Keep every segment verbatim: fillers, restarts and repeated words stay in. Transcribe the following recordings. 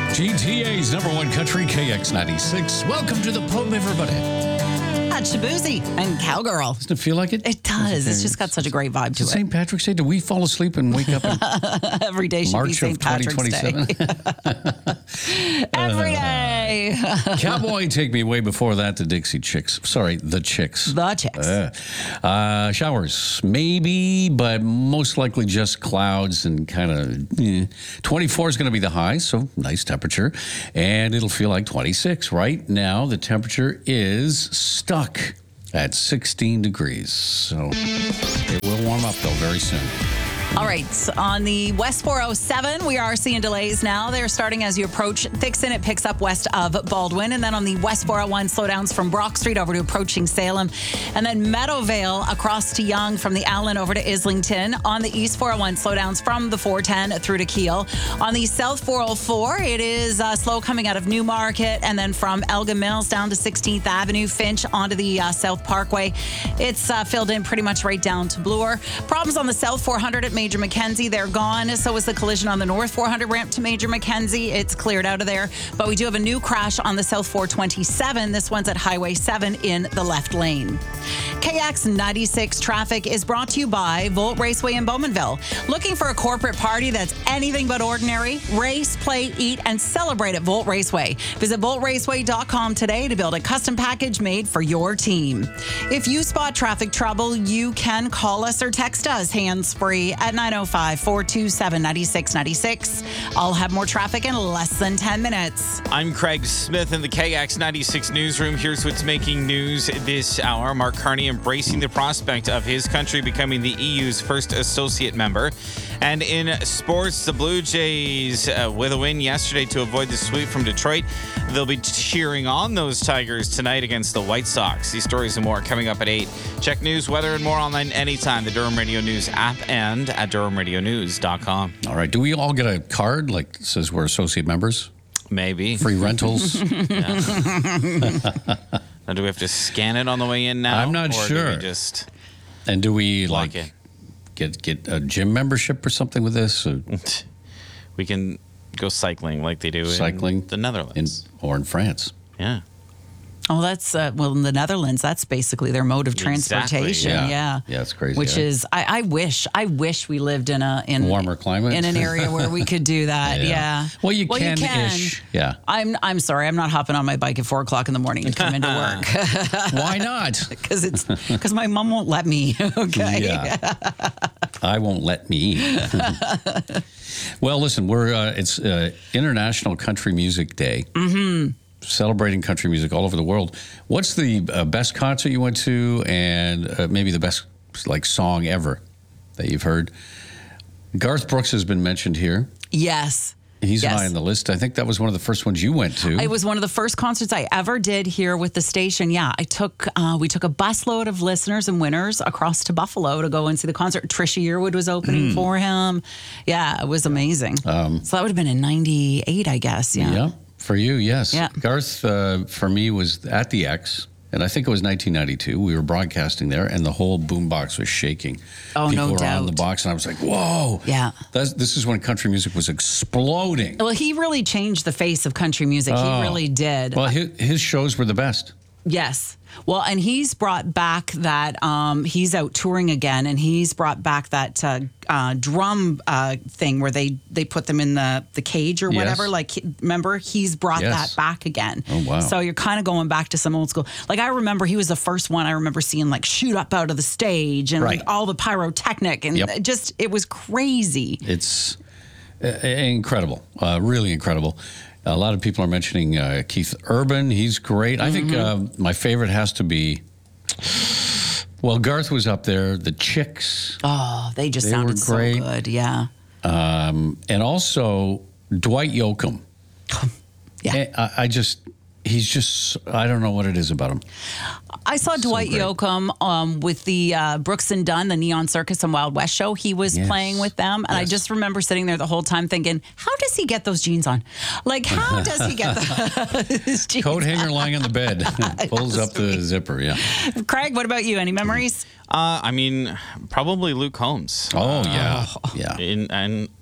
G T A's number one country, K X ninety-six. Welcome to the pub, everybody. That's Shabuzi and Cowgirl. Doesn't it feel like it? It does. It's just got such a great vibe to it. Saint Patrick's Day? Do we fall asleep and wake up in Every day should be March of Saint Patrick's Day. Every day. Cowboy, take me way before that to Dixie Chicks. Sorry, the Chicks. The Chicks. Uh, uh, showers, maybe, but most likely just clouds and kind of eh. twenty-four is going to be the high, so nice temperature. And it'll feel like twenty-six. Right now, the temperature is stuck at sixteen degrees. So it will warm up, though, very soon. All right, so on the West four oh seven, we are seeing delays now. They're starting as you approach Thixon. It picks up west of Baldwin. And then on the West four oh one, slowdowns from Brock Street over to approaching Salem. And then Meadowvale across to Young from the Allen over to Islington. On the East four oh one, slowdowns from the four ten through to Kiel. On the South four oh four, it is uh, slow coming out of Newmarket. And then from Elgin Mills down to sixteenth Avenue, Finch onto the uh, South Parkway. It's uh, filled in pretty much right down to Bloor. Problems on the South four hundred at Major Mackenzie, they're gone. So is the collision on the North four hundred ramp to Major Mackenzie. It's cleared out of there. But we do have a new crash on the South four twenty-seven. This one's at Highway seven in the left lane. K X ninety-six traffic is brought to you by Volt Raceway in Bowmanville. Looking for a corporate party that's anything but ordinary? Race, play, eat, and celebrate at Volt Raceway. Visit volt raceway dot com today to build a custom package made for your team. If you spot traffic trouble, you can call us or text us hands-free at nine oh five, four two seven, nine six nine six. I'll have more traffic in less than ten minutes. I'm Craig Smith in the K X ninety-six newsroom. Here's what's making news this hour. Mark Carney embracing the prospect of his country becoming the E U's first associate member. And in sports, the Blue Jays uh, with a win yesterday to avoid the sweep from Detroit. They'll be cheering on those Tigers tonight against the White Sox. These stories and more coming up at eight. Check news, weather, and more online anytime. The Durham Radio News app and at durham radio news dot com. All right. Do we all get a card like that says we're associate members? Maybe. Free rentals? Now, do we have to scan it on the way in now? I'm not or sure. Do we just and do we like like it? get get a gym membership or something with this? Or we can go cycling like they do cycling in the Netherlands. In, or in France. Yeah. Oh, that's, uh, well, in the Netherlands, that's basically their mode of transportation. Exactly, yeah. Yeah. Yeah, it's crazy. Which yeah. is, I, I wish, I wish we lived in a in warmer climate, in an area where we could do that. yeah. yeah. Well, you well, can, you can. ish. Yeah. I'm I'm sorry, I'm not hopping on my bike at four o'clock in the morning and come into work Why not? because it's because my mom won't let me. Okay. Yeah. I won't let me. Well, listen, we're uh, it's uh, International Country Music Day. Mm-hmm. Celebrating country music all over the world. What's the uh, best concert you went to, and uh, maybe the best like song ever that you've heard? Garth Brooks has been mentioned here. Yes. He's yes. high on the list. I think that was one of the first ones you went to. It was one of the first concerts I ever did here with the station. Yeah, I took uh, we took a busload of listeners and winners across to Buffalo to go and see the concert. Trisha Yearwood was opening mm. for him. Yeah, it was amazing. Um, so that would have been in ninety-eight, I guess. Yeah. Yeah. For you, yes. Yeah. Garth, uh, for me, was at the X, and I think it was nineteen ninety-two. We were broadcasting there, and the whole boombox was shaking. Oh, People no were doubt. on the box, and I was like, whoa. Yeah. That's, this is when country music was exploding. Well, he really changed the face of country music. Oh. He really did. Well, his, his shows were the best. Yes. Well, and he's brought back that, um, he's out touring again, and he's brought back that uh, uh, drum uh, thing where they, they put them in the, the cage or whatever. Yes. Like, remember, he's brought Yes. that back again. Oh, wow. So you're kind of going back to some old school. Like, I remember he was the first one I remember seeing, like, shoot up out of the stage and Right. all the pyrotechnic. And Yep. it just, it was crazy. It's uh, incredible, uh, really incredible. A lot of people are mentioning uh, Keith Urban. He's great. I think uh, my favorite has to be, well, Garth was up there. The Chicks. Oh, they just They sounded were so great. good. Yeah. Um, and also Dwight Yoakam. Yeah. I, I just, he's just, I don't know what it is about him. I saw Dwight great. Yoakam um, with the uh, Brooks and Dunn, the Neon Circus and Wild West show. He was Yes. playing with them. And I Yes. just remember sitting there the whole time thinking, how does he get those jeans on? Like, how does he get the, his jeans Coat hanger lying on the bed. Pulls up the zipper, yeah. on? Craig, what about you? Any memories? Uh, I mean, probably Luke Combs. Oh, yeah. Yeah. In, and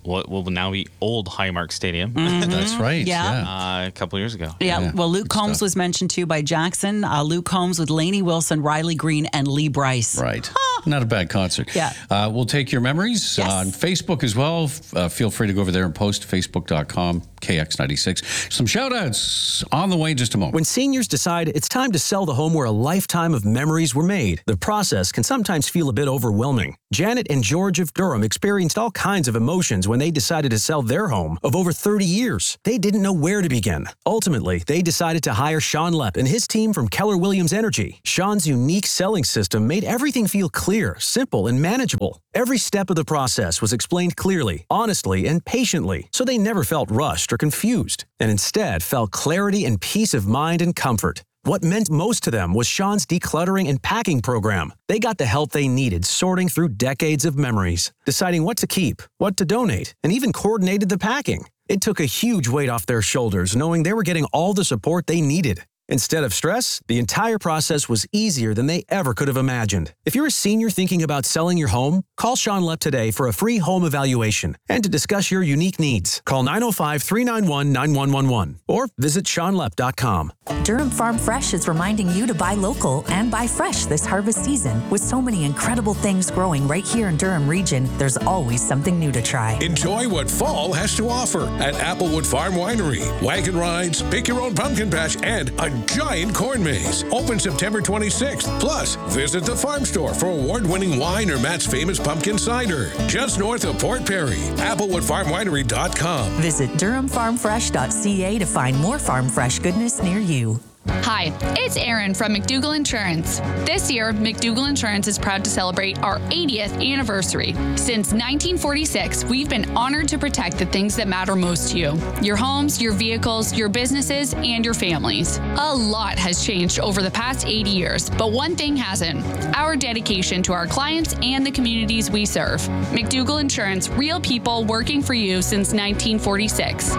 what will now be old Highmark Stadium. That's right. Yeah. Yeah. Uh, a couple years ago. Yeah, Yeah, well, Luke good Combs stuff. was mentioned too by Jackson. Uh, Luke Combs with Lainey Wilson, Riley Green, and Lee Bryce. Right. Not a bad concert. Yeah. Uh, we'll take your memories Yes. on Facebook as well. Uh, feel free to go over there and post facebook dot com, K X ninety-six. Some shout outs on the way in just a moment. When seniors decide it's time to sell the home where a lifetime of memories were made, the process can sometimes feel a bit overwhelming. Janet and George of Durham experienced all kinds of emotions when they decided to sell their home of over thirty years. They didn't know where to begin. Ultimately, they decided to hire Sean Lepp and his team from Keller Williams Energy. Sean's unique selling system made everything feel clear, simple, and manageable. Every step of the process was explained clearly, honestly, and patiently, so they never felt rushed or confused, and instead felt clarity and peace of mind and comfort. What meant most to them was Sean's decluttering and packing program. They got the help they needed sorting through decades of memories, deciding what to keep, what to donate, and even coordinated the packing. It took a huge weight off their shoulders knowing they were getting all the support they needed. Instead of stress, the entire process was easier than they ever could have imagined. If you're a senior thinking about selling your home, call Sean Lepp today for a free home evaluation and to discuss your unique needs. Call nine oh five, three nine one, nine one one one or visit sean lepp dot com. Durham Farm Fresh is reminding you to buy local and buy fresh this harvest season. With so many incredible things growing right here in Durham region, there's always something new to try. Enjoy what fall has to offer at Applewood Farm Winery. Wagon rides, pick your own pumpkin patch, and a giant corn maze. Open September twenty-sixth. Plus, visit the farm store for award-winning wine or Matt's famous pumpkin cider. Just north of Port Perry. applewood farm winery dot com. Visit durham farm fresh dot c a to find more farm fresh goodness near you. Hi, it's Erin from McDougall Insurance. This year, McDougall Insurance is proud to celebrate our eightieth anniversary. Since nineteen forty-six, we've been honored to protect the things that matter most to you. Your homes, your vehicles, your businesses, and your families. A lot has changed over the past eighty years, but one thing hasn't: our dedication to our clients and the communities we serve. McDougall Insurance, real people working for you since nineteen forty-six.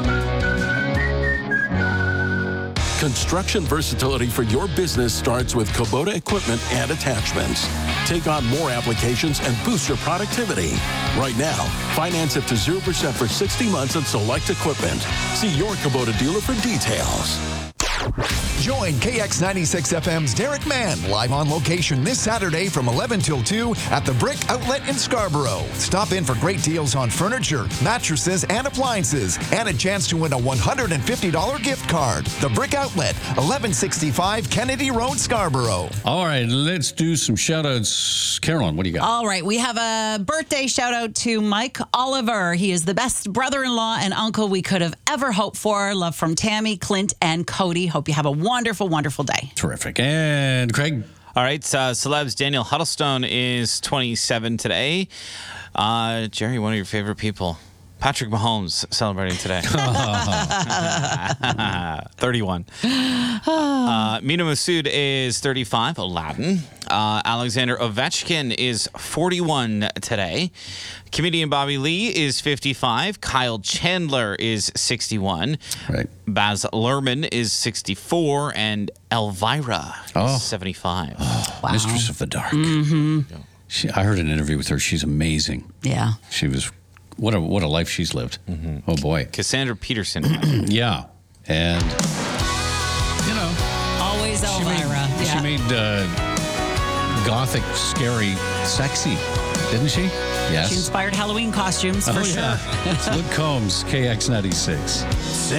Construction versatility for your business starts with Kubota equipment and attachments. Take on more applications and boost your productivity. Right now, finance up to zero percent for sixty months on select equipment. See your Kubota dealer for details. Join K X ninety-six F M's Derek Mann live on location this Saturday from eleven till two at the Brick Outlet in Scarborough. Stop in for great deals on furniture, mattresses, and appliances, and a chance to win a one hundred fifty dollars gift card. The Brick Outlet, eleven sixty-five Kennedy Road, Scarborough. All right, let's do some shout outs. Carolyn, what do you got? All right, we have a birthday shout out to Mike Oliver. He is the best brother-in-law and uncle we could have ever hoped for. Love from Tammy, Clint, and Cody. Hope you have a wonderful, wonderful day. Terrific. And Craig? All right, uh, celebs. Daniel Huddlestone is twenty-seven today. Uh, Jerry, one of your favorite people. Patrick Mahomes celebrating today. thirty-one. Uh, Mina Masood is thirty-five. Aladdin. Uh, Alexander Ovechkin is forty-one today. Comedian Bobby Lee is fifty-five. Kyle Chandler is sixty-one. Right. Baz Luhrmann is sixty-four. And Elvira Oh. is seventy-five. Oh, Mistress of the Dark. Mm-hmm. She, I heard an interview with her. She's amazing. Yeah. She was, what a what a life she's lived. Mm-hmm. Oh, boy. Cassandra Peterson. Yeah. And, you know, Always she made, Elvira. Yeah. she made uh, gothic, scary, sexy, didn't she? Yes. She inspired Halloween costumes for oh, sure. yeah. It's Luke Combs, K X ninety-six.